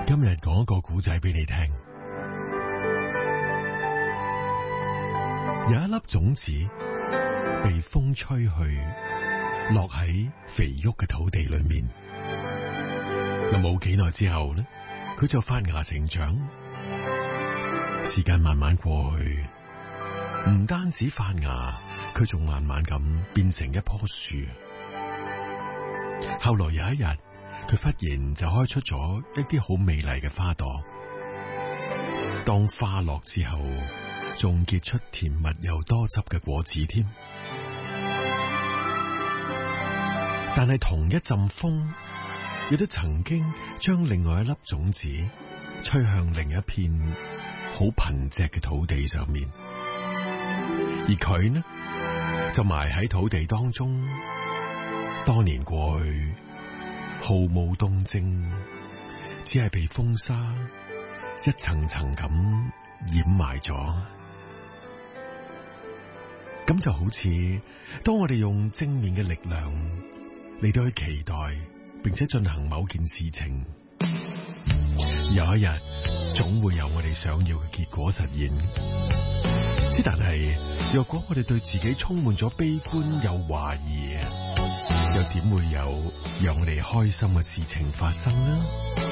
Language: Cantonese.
今日講一個古仔俾你聽。有一粒種子被風吹去，落喺肥沃嘅土地裏面。咁冇幾耐之後呢，佢就發芽成長。時間慢慢過去，唔單止發芽，佢仲慢慢咁變成一棵樹。後來有一日，佢忽然就開出咗一啲好美麗嘅花朵。當花落之後，仲結出甜蜜又多汁嘅果子添。但係同一陣風，亦都曾經將另外一粒種子吹向另一片好貧瘠嘅土地上面，而佢呢就埋喺土地當中。多年過去，毫無動靜，只係被風沙一層層咁掩埋咗。咁就好似當我哋用正面嘅力量嚟到去期待並且進行某件事情，有一日總會有我哋想要嘅結果實現。之但係若果我哋對自己充滿咗悲觀又懷疑，又點會有讓我哋開心嘅事情發生呢？